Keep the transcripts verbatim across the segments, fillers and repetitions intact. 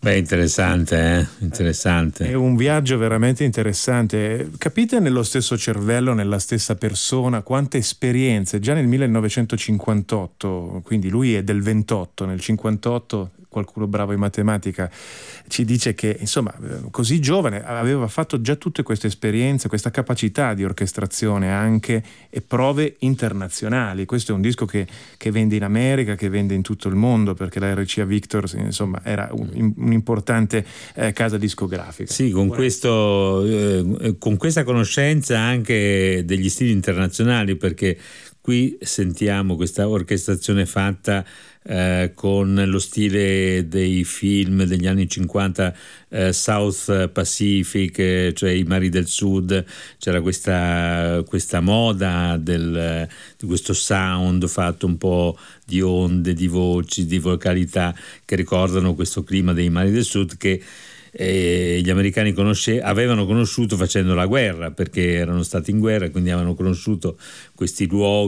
Beh, interessante, eh? Interessante. È un viaggio veramente interessante. Capite nello stesso cervello, nella stessa persona, quante esperienze. Già nel millenovecentocinquantotto, quindi lui è del ventotto, nel cinquantotto, qualcuno bravo in matematica ci dice che, insomma, così giovane aveva fatto già tutte queste esperienze, questa capacità di orchestrazione anche e prove internazionali. Questo è un disco che, che vende in America, che vende in tutto il mondo, perché la R C A Victor, insomma, era un, un'importante eh, casa discografica. Sì, con, questo, eh, con questa conoscenza anche degli stili internazionali, perché qui sentiamo questa orchestrazione fatta eh, con lo stile dei film degli anni cinquanta, eh, South Pacific, eh, cioè i mari del sud. C'era questa, questa moda del, di questo sound fatto un po' di onde, di voci, di vocalità che ricordano questo clima dei mari del sud che E gli americani conosce, avevano conosciuto facendo la guerra, perché erano stati in guerra, quindi avevano conosciuto questi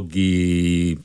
luoghi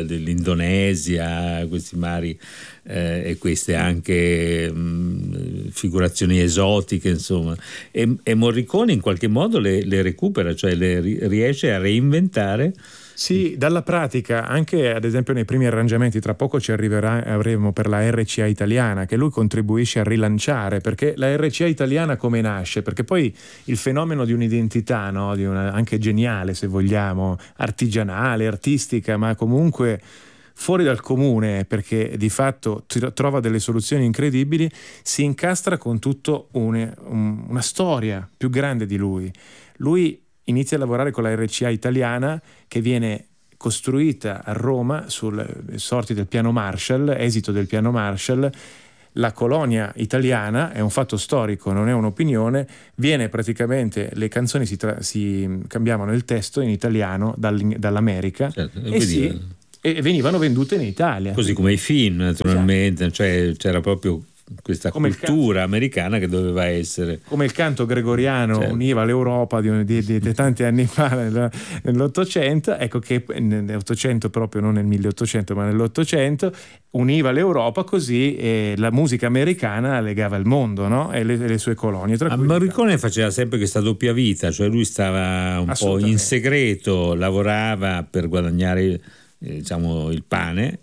dell'Indonesia, questi mari eh, e queste anche mh, figurazioni esotiche, insomma, e, e Morricone in qualche modo le, le recupera, cioè le riesce a reinventare. Sì, dalla pratica, anche ad esempio nei primi arrangiamenti, tra poco ci arriverà, avremo per la R C A italiana, che lui contribuisce a rilanciare, perché la R C A italiana come nasce? Perché poi il fenomeno di un'identità, no? Di una, anche geniale se vogliamo, artigianale, artistica, ma comunque fuori dal comune, perché di fatto trova delle soluzioni incredibili, si incastra con tutto un, un, una storia più grande di lui. Lui inizia a lavorare con la R C A italiana, che viene costruita a Roma sulle sorti del piano Marshall, esito del piano Marshall. La colonia italiana è un fatto storico, non è un'opinione. Viene praticamente, le canzoni si, tra, si cambiavano il testo in italiano dall'America, certo, e, si, e venivano vendute in Italia. Così come i film, naturalmente, esatto. Cioè c'era proprio questa come cultura canto, americana che doveva essere, come il canto gregoriano, certo, univa l'Europa di, di, di, di tanti anni fa nell'Ottocento. Ecco che nell'Ottocento, proprio non nel milleottocento ma nell'Ottocento, univa l'Europa, così e la musica americana legava il mondo, no? E le, le sue colonie, tra cui Morricone faceva sempre questa doppia vita, cioè lui stava un po' in segreto, lavorava per guadagnare eh, diciamo il pane,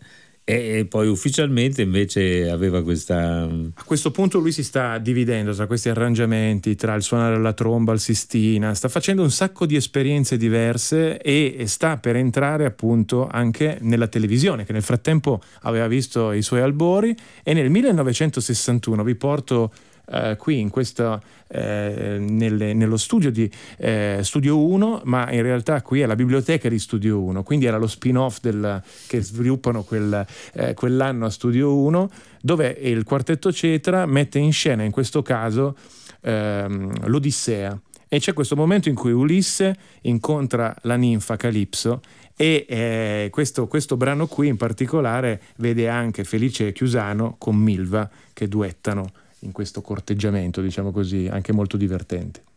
e poi ufficialmente invece aveva questa. A questo punto lui si sta dividendo tra questi arrangiamenti, tra il suonare la tromba, il sistina, sta facendo un sacco di esperienze diverse e sta per entrare appunto anche nella televisione, che nel frattempo aveva visto i suoi albori. E nel millenovecentosessantuno vi porto Uh, qui in questo, eh, nelle, nello studio di eh, Studio uno, ma in realtà qui è la biblioteca di Studio uno, quindi era lo spin-off del, che sviluppano quel, eh, quell'anno a Studio uno, dove il quartetto Cetra mette in scena in questo caso ehm, l'Odissea, e c'è questo momento in cui Ulisse incontra la ninfa Calipso, e eh, questo, questo brano qui in particolare vede anche Felice Chiusano con Milva che duettano in questo corteggiamento, diciamo così, anche molto divertente.